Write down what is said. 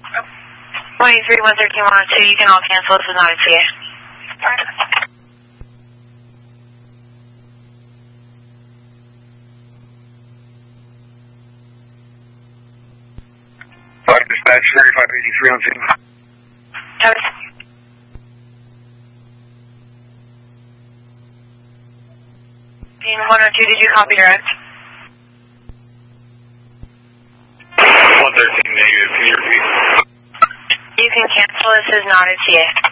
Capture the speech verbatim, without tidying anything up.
twenty-three, one thirteen, one oh two, you can all cancel. This is not a T A. Flight dispatch, thirty-five eighty-three on scene. one oh two, did you copy direct? one thirteen negative, can you repeat? You can cancel. This is not a T A.